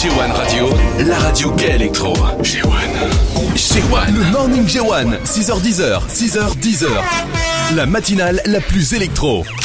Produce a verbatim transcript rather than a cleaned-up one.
G one Radio, la radio gay électro. G one. G one. Le Morning G one, six heures dix, six heures dix. La matinale la plus électro.